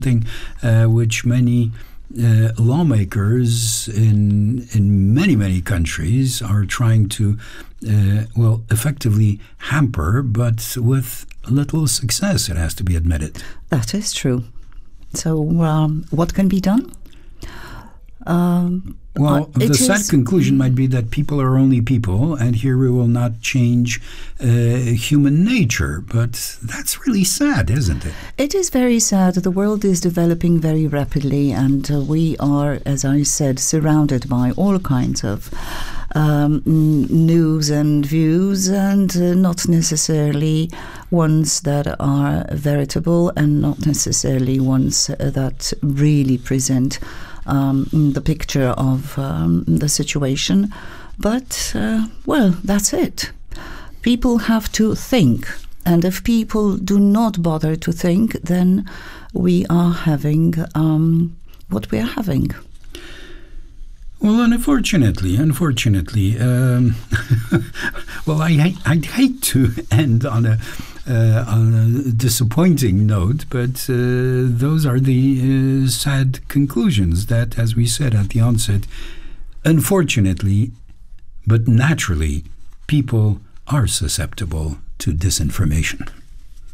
thing which many lawmakers in many countries are trying to effectively hamper, but with little success, it has to be admitted. That is true. So what can be done? The sad conclusion might be that people are only people, and here we will not change human nature. But that's really sad, isn't it? It is very sad. The world is developing very rapidly, and we are, as I said, surrounded by all kinds of news and views, and not necessarily ones that are veritable, and not necessarily ones that really present the picture of the situation. But, that's it. People have to think. And if people do not bother to think, then we are having what we are having. Well, unfortunately, I'd hate to end on a disappointing note, but those are the sad conclusions that, as we said at the onset, unfortunately, but naturally, people are susceptible to disinformation.